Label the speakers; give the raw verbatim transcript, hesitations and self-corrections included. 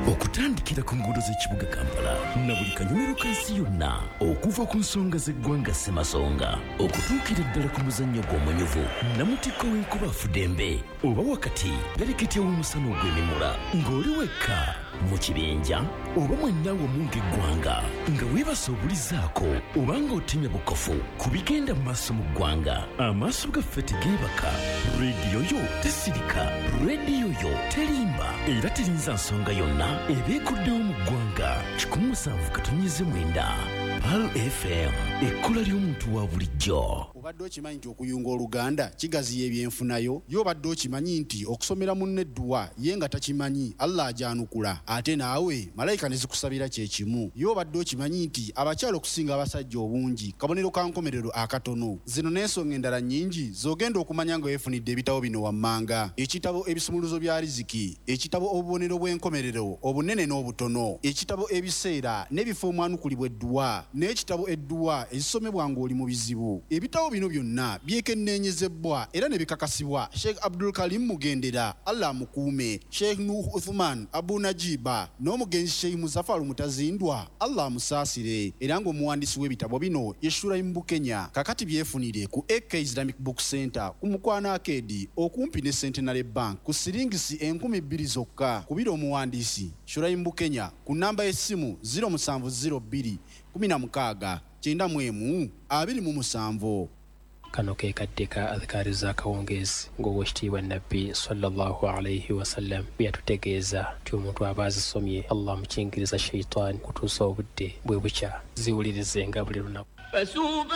Speaker 1: okutandikira ku nguudo z'ekibuga Kampala na buli kanyomero kansi yonna okuva ku nsonga z'eggwanga Ssemasonga okutuukira ddala ku muzannyo gw'omanyuvu namutikko w'enkuba Fudembe oba wakati pereketya w'omusana ogw'emimula ng'oli wekka mu kibinja oba mwenna wamu ng'eggwanga nga weebase obulizaako oba ng'otemya bukofu ku bigenda mu maaso mu ggwanga amaaso gaffe tegeebaka rediyo yo tesirika rediyo yo terimba era terinza nsonga yonna ebeekuddewo mu ggwanga kikumi musanvu katonnyeze mwenda Pal F M ekkola ly'omuntu wa bulijjo.
Speaker 2: Obadde okimanyi nti okuyunga Oluganda kigaziya ebyenfunayo yo obadde okimanyi nti okusomera munne edduwa ye nga takimanyi Allah ajanukula ate naawe malayika ne zikusabira kye kimu yo obadde okimanyi nti abakyala okusinga abasajja obungi kabonero ka nkomerero akatono zino n'ensonga endala nnyingi z'ogenda okumanya nga weefunidde ebitabo bino wammanga ekitabo ebisumuluzo bya riziki ekitabo obubonero bw'enkomerero obunene n'obutono ekitabo ebiseera n'ebifo omwanukulibwa edduwa n'ekitabo edduwa ezisomebwa ng'oli mu bizibu ebitabo bino byonna byekenneenyezebwa era ne bikakasibwa Sheikh Abdul Karim Mugendera Allah mukuume Sheikh Nuh Uthman Abu Najiba n'omugenzi Sheikh Muzaffar Mutazindwa Allah musaasire era ng'omuwandiisi w'ebitabo bino Yeshura Mbukenya kakati byefunire ku A K Islamic Book Center ku Mukwana Arcade okumpi ne Centenary Bank ku siringisi enkumi bbiri zokka kubira omuwandiisi Shura Mbukenya ku namba y'essimu zero seven zero two kumi na mukaaga kyenda mu emu abiri mu musanvu.
Speaker 3: Kano ke kaddeka adhikari za kawongezi ng'owekitiibwa Nabbi sallallahu alayhi wa sallam byatutegeeza nti omuntu aba azisomye Allah mukingiriza shayitaani kutuusa obudde bwe bukya ziwulirizenga buli lunaku.